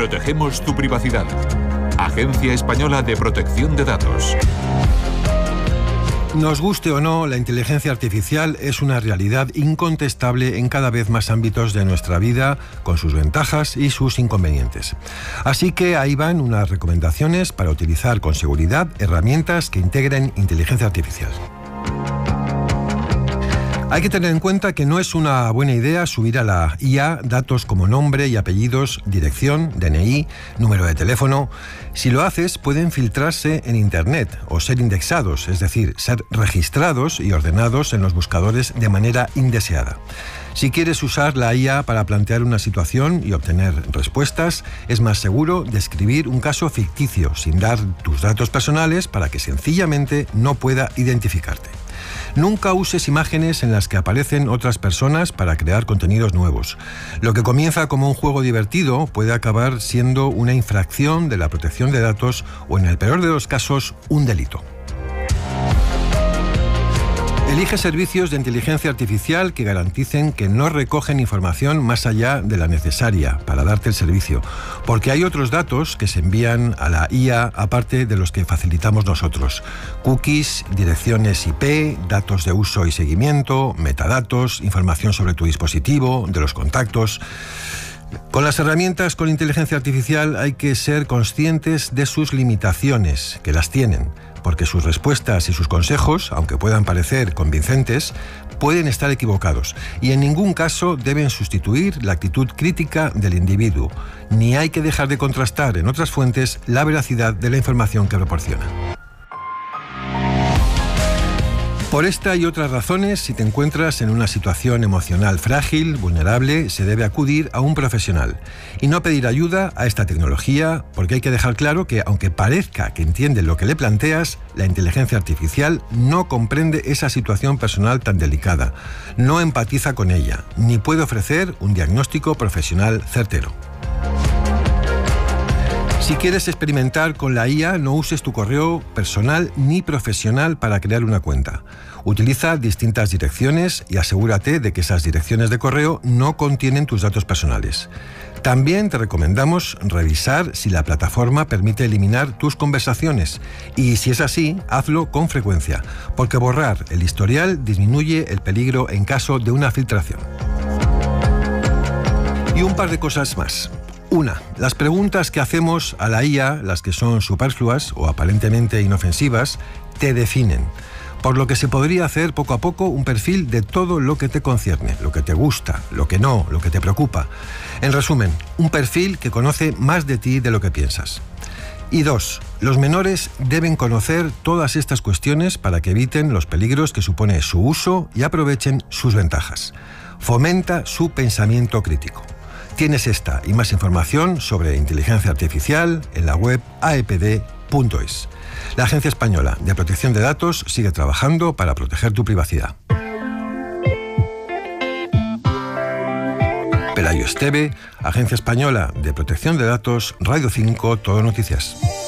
Protegemos tu privacidad. Agencia Española de Protección de Datos. Nos guste o no, la inteligencia artificial es una realidad incontestable en cada vez más ámbitos de nuestra vida, con sus ventajas y sus inconvenientes. Así que ahí van unas recomendaciones para utilizar con seguridad herramientas que integren inteligencia artificial. Hay que tener en cuenta que no es una buena idea subir a la IA datos como nombre y apellidos, dirección, DNI, número de teléfono. Si lo haces, pueden filtrarse en Internet o ser indexados, es decir, ser registrados y ordenados en los buscadores de manera indeseada. Si quieres usar la IA para plantear una situación y obtener respuestas, es más seguro describir un caso ficticio sin dar tus datos personales para que sencillamente no pueda identificarte. Nunca uses imágenes en las que aparecen otras personas para crear contenidos nuevos. Lo que comienza como un juego divertido puede acabar siendo una infracción de la protección de datos o, en el peor de los casos, un delito. Elige servicios de inteligencia artificial que garanticen que no recogen información más allá de la necesaria para darte el servicio, porque hay otros datos que se envían a la IA aparte de los que facilitamos nosotros. Cookies, direcciones IP, datos de uso y seguimiento, metadatos, información sobre tu dispositivo, de los contactos. Con las herramientas con inteligencia artificial hay que ser conscientes de sus limitaciones, que las tienen, porque sus respuestas y sus consejos, aunque puedan parecer convincentes, pueden estar equivocados y en ningún caso deben sustituir la actitud crítica del individuo, ni hay que dejar de contrastar en otras fuentes la veracidad de la información que proporciona. Por esta y otras razones, si te encuentras en una situación emocional frágil, vulnerable, se debe acudir a un profesional y no pedir ayuda a esta tecnología, porque hay que dejar claro que, aunque parezca que entiende lo que le planteas, la inteligencia artificial no comprende esa situación personal tan delicada, no empatiza con ella, ni puede ofrecer un diagnóstico profesional certero. Si quieres experimentar con la IA, no uses tu correo personal ni profesional para crear una cuenta. Utiliza distintas direcciones y asegúrate de que esas direcciones de correo no contienen tus datos personales. También te recomendamos revisar si la plataforma permite eliminar tus conversaciones y, si es así, hazlo con frecuencia, porque borrar el historial disminuye el peligro en caso de una filtración. Y un par de cosas más. 1. Las preguntas que hacemos a la IA, las que son superfluas o aparentemente inofensivas, te definen. Por lo que se podría hacer poco a poco un perfil de todo lo que te concierne, lo que te gusta, lo que no, lo que te preocupa. En resumen, un perfil que conoce más de ti de lo que piensas. Y 2. Los menores deben conocer todas estas cuestiones para que eviten los peligros que supone su uso y aprovechen sus ventajas. Fomenta su pensamiento crítico. Tienes esta y más información sobre inteligencia artificial en la web aepd.es. La Agencia Española de Protección de Datos sigue trabajando para proteger tu privacidad. Pelayo Esteve, Agencia Española de Protección de Datos, Radio 5, Todo Noticias.